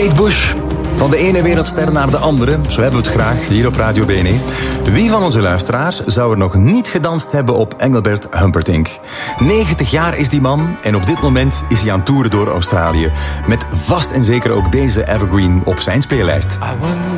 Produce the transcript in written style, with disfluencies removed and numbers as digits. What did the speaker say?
Kate Bush. Van de ene wereldster naar de andere, zo hebben we het graag hier op Radio BNE. Wie van onze luisteraars zou er nog niet gedanst hebben op Engelbert Humperdinck? 90 jaar is die man en op dit moment is hij aan toeren door Australië. Met vast en zeker ook deze evergreen op zijn speellijst.